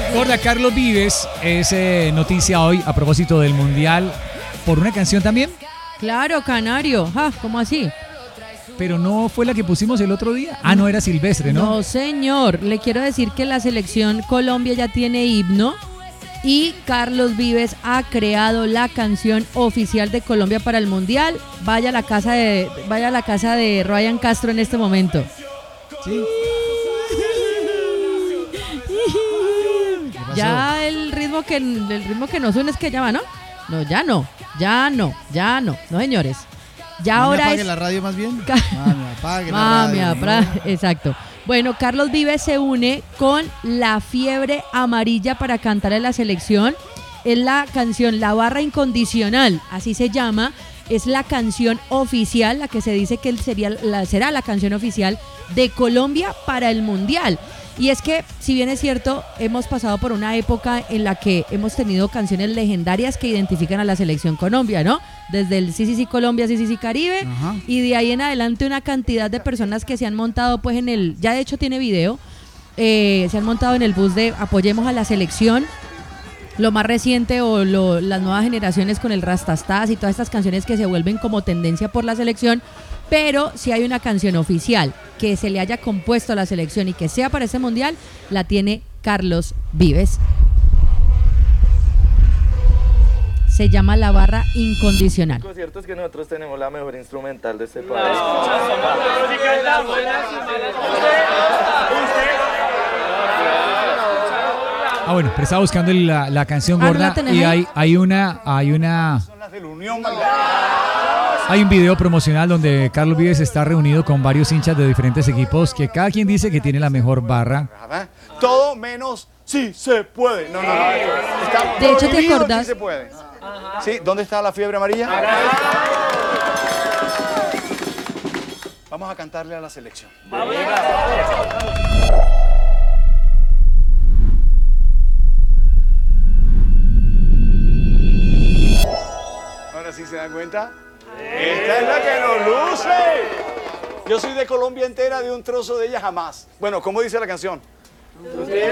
Gorda, Carlos Vives es noticia hoy a propósito del Mundial por una canción también. Claro, Canario. ¿Cómo así? Pero no fue la que pusimos el otro día. Ah, no, era Silvestre, ¿no? No, señor. Le quiero decir que la selección Colombia ya tiene himno y Carlos Vives ha creado la canción oficial de Colombia para el Mundial. Vaya a la casa de Ryan Castro en este momento. Sí. Ya el ritmo que nos une es que ya va, ¿no? No, ya no, señores. Ya Mami, ahora apague es la radio más bien. Mami, apague la radio. ¿No? Exacto. Bueno, Carlos Vives se une con La Fiebre Amarilla para cantar en la selección. Es la canción La Barra Incondicional, así se llama. Es la canción oficial, la que se dice que será la canción oficial de Colombia para el Mundial. Y es que, si bien es cierto, hemos pasado por una época en la que hemos tenido canciones legendarias que identifican a la selección Colombia, ¿no? Desde el Sí Colombia, Sí Caribe. Ajá. Y de ahí en adelante una cantidad de personas que se han montado pues ya de hecho tiene video, se han montado en el bus de Apoyemos a la Selección. Lo más reciente las nuevas generaciones con el Rastastas y todas estas canciones que se vuelven como tendencia por la selección. Pero si hay una canción oficial que se le haya compuesto a la selección y que sea para ese mundial, la tiene Carlos Vives. Se llama La Barra Incondicional. Lo cierto es que nosotros tenemos la mejor instrumental de este país. Bueno, pero estaba buscando la canción Gorda y hay un video promocional donde Carlos Vives está reunido con varios hinchas de diferentes equipos que cada quien dice que tiene la mejor barra. Todo menos sí se puede. No. Está de hecho, ¿te acordás? Sí se puede. ¿Sí? ¿Dónde está la fiebre amarilla? Vamos a cantarle a la selección. Ahora sí se dan cuenta. Esta es la que nos luce. Yo soy de Colombia entera, de un trozo de ella jamás. Bueno, ¿cómo dice la canción?